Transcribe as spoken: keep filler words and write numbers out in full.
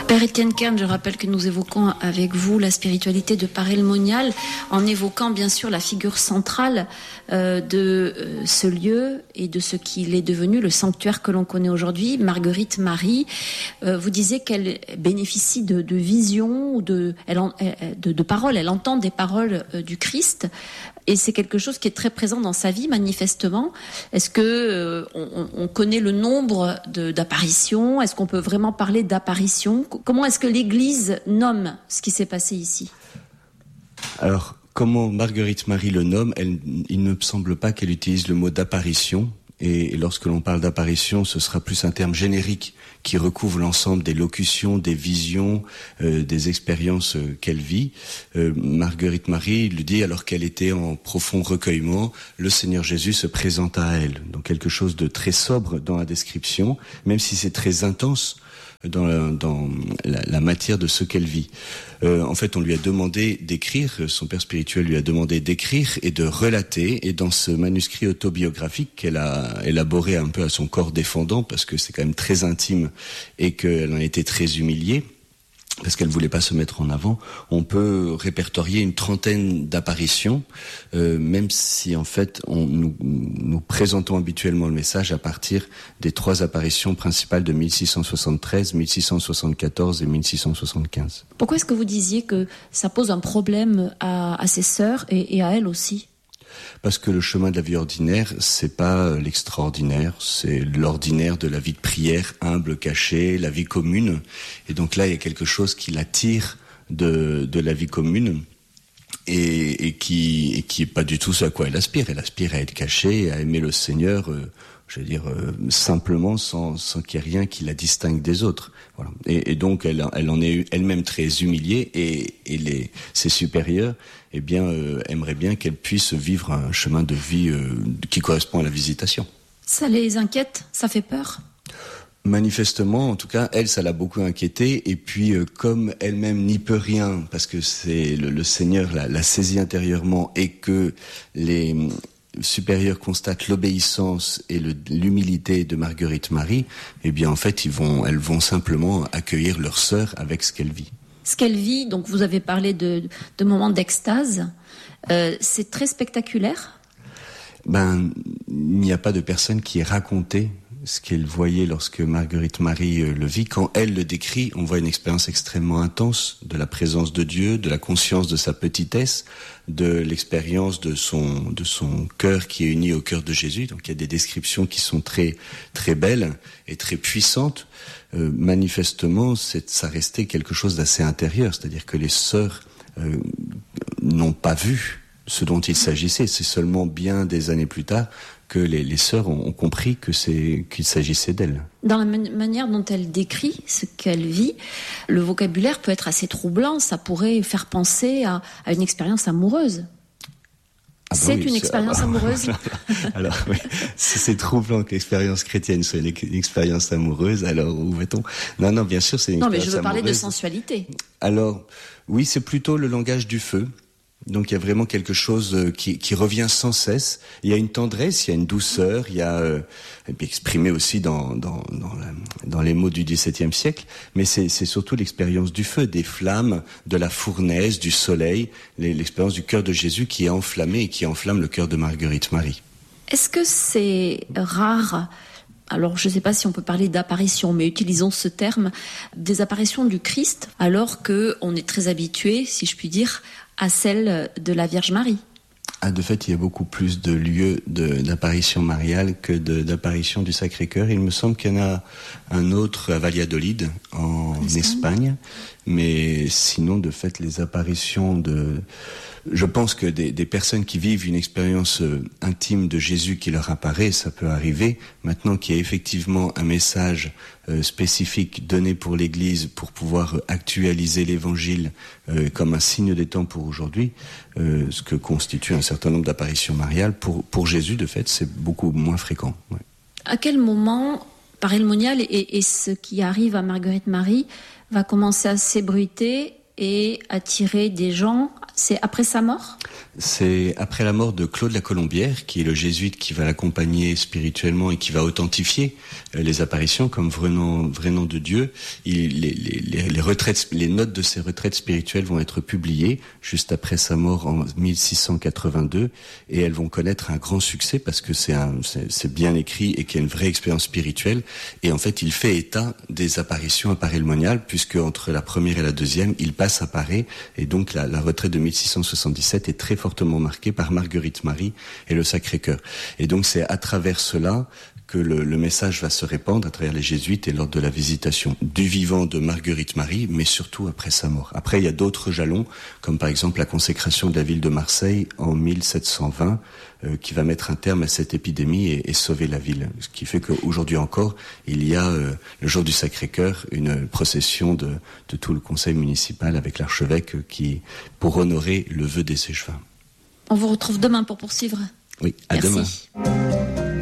Père Étienne Kern, je rappelle que nous évoquons avec vous la spiritualité de Paray le Monial, en évoquant bien sûr la figure centrale euh, de euh, ce lieu et de ce qu'il est devenu, le sanctuaire que l'on connaît aujourd'hui, Marguerite Marie. Euh, vous disiez qu'elle bénéficie de, de visions, ou de, elle en, de, de paroles, elle entend des paroles euh, du Christ. Et c'est quelque chose qui est très présent dans sa vie, manifestement. Est-ce que euh, on, on connaît le nombre de, d'apparitions ? Est-ce qu'on peut vraiment parler d'apparitions ? Comment est-ce que l'Église nomme ce qui s'est passé ici ? Alors, comment Marguerite Marie le nomme ? Elle, il ne me semble pas qu'elle utilise le mot d'apparition. Et, et lorsque l'on parle d'apparition, ce sera plus un terme générique qui recouvre l'ensemble des locutions, des visions, euh, des expériences euh, qu'elle vit. Euh, Marguerite Marie le dit alors qu'elle était en profond recueillement, le Seigneur Jésus se présenta à elle. Donc quelque chose de très sobre dans la description, même si c'est très intense dans la, dans la, la matière de ce qu'elle vit. Euh, en fait, on lui a demandé d'écrire, son père spirituel lui a demandé d'écrire et de relater, et dans ce manuscrit autobiographique qu'elle a élaboré un peu à son corps défendant, parce que c'est quand même très intime et qu'elle en a été très humiliée, parce qu'elle voulait pas se mettre en avant, on peut répertorier une trentaine d'apparitions, euh, même si en fait on, nous, nous présentons habituellement le message à partir des trois apparitions principales de mille six cent soixante-treize, mille six cent soixante-quatorze et mille six cent soixante-quinze. Pourquoi est-ce que vous disiez que ça pose un problème à, à ses sœurs et, et à elle aussi ? Parce que le chemin de la vie ordinaire, c'est pas l'extraordinaire, c'est l'ordinaire de la vie de prière, humble, cachée, la vie commune. Et donc là, il y a quelque chose qui l'attire de, de la vie commune et, et qui, et qui est pas du tout ce à quoi elle aspire. Elle aspire à être cachée, à aimer le Seigneur, euh, je veux dire, euh, simplement, sans, sans qu'il y ait rien qui la distingue des autres. Voilà. Et, et donc, elle, elle en est elle-même très humiliée, et, et les, ses supérieurs, eh bien, euh, aimeraient bien qu'elle puisse vivre un chemin de vie euh, qui correspond à la visitation. Ça les inquiète ? Ça fait peur ? Manifestement, en tout cas, elle, ça l'a beaucoup inquiétée. Et puis, euh, comme elle-même n'y peut rien, parce que c'est le, le Seigneur l'a, l'a saisie intérieurement, et que les supérieurs constatent l'obéissance et le, l'humilité de Marguerite Marie, eh bien, en fait, ils vont, elles vont simplement accueillir leur sœur avec ce qu'elle vit. Ce qu'elle vit, donc vous avez parlé de, de moments d'extase, euh, c'est très spectaculaire ? Ben, il n'y a pas de personne qui ait raconté ce qu'elle voyait lorsque Marguerite Marie euh, le vit. Quand elle le décrit, on voit une expérience extrêmement intense de la présence de Dieu, de la conscience de sa petitesse, de l'expérience de son, de son cœur qui est uni au cœur de Jésus. Donc il y a des descriptions qui sont très, très belles et très puissantes. Euh, manifestement, c'est, ça restait quelque chose d'assez intérieur, c'est-à-dire que les sœurs euh, n'ont pas vu ce dont il s'agissait. C'est seulement bien des années plus tard que les, les sœurs ont, ont compris que c'est, qu'il s'agissait d'elles. Dans la man- manière dont elle décrit ce qu'elle vit, le vocabulaire peut être assez troublant. Ça pourrait faire penser à, à une expérience amoureuse. Ah bah c'est oui, une c'est, expérience ah bah, amoureuse. Alors oui, c'est, c'est troublant que l'expérience chrétienne soit une, une expérience amoureuse. Alors où va-t-on ? Non, non, bien sûr, c'est une non, expérience amoureuse. Non, mais je veux amoureuse. parler de sensualité. Alors oui, c'est plutôt le langage du feu. Donc il y a vraiment quelque chose qui, qui revient sans cesse. Il y a une tendresse, il y a une douceur, il y a euh, exprimé aussi dans, dans, dans, la, dans les mots du dix-septième siècle, mais c'est, c'est surtout l'expérience du feu, des flammes, de la fournaise, du soleil, l'expérience du cœur de Jésus qui est enflammé et qui enflamme le cœur de Marguerite Marie. Est-ce que c'est rare ? Alors, je ne sais pas si on peut parler d'apparition, mais utilisons ce terme, des apparitions du Christ, alors qu'on est très habitué, si je puis dire, à celle de la Vierge Marie. Ah, de fait, il y a beaucoup plus de lieux de, d'apparition mariale que de, d'apparition du Sacré-Cœur. Il me semble qu'il y en a un autre à Valladolid, en Espagne. Espagne. Mais sinon, de fait, les apparitions de... Je pense que des, des personnes qui vivent une expérience euh, intime de Jésus qui leur apparaît, ça peut arriver. Maintenant qu'il y a effectivement un message euh, spécifique donné pour l'Église pour pouvoir actualiser l'Évangile euh, comme un signe des temps pour aujourd'hui, euh, ce que constitue un certain nombre d'apparitions mariales, pour, pour Jésus, de fait, c'est beaucoup moins fréquent. Ouais. À quel moment, Paray le Monial et, et ce qui arrive à Marguerite Marie va commencer à s'ébruiter et attirer des gens. C'est après sa mort ? C'est après la mort de Claude la Colombière, qui est le jésuite qui va l'accompagner spirituellement et qui va authentifier les apparitions comme vrai nom, vrai nom de Dieu. Il, les, les, les, retraites, les notes de ces retraites spirituelles vont être publiées juste après sa mort en mille six cent quatre-vingt-deux et elles vont connaître un grand succès parce que c'est, un, c'est, c'est bien écrit et qu'il y a une vraie expérience spirituelle. Et en fait, il fait état des apparitions à Paray-le-Monial puisque entre la première et la deuxième, il passe à Paray et donc la, la retraite de mille six cent soixante-dix-sept est très fortement marquée par Marguerite Marie et le Sacré-Cœur. Et donc c'est à travers cela que le, le message va se répandre à travers les jésuites et lors de la visitation du vivant de Marguerite Marie, mais surtout après sa mort. Après, il y a d'autres jalons, comme par exemple la consécration de la ville de Marseille en mille sept cent vingt, euh, qui va mettre un terme à cette épidémie et, et sauver la ville. Ce qui fait qu'aujourd'hui encore, il y a, euh, le jour du Sacré-Cœur, une procession de, de tout le conseil municipal avec l'archevêque euh, qui, pour honorer le vœu des échevins. On vous retrouve demain pour poursuivre. Oui, à Merci. demain.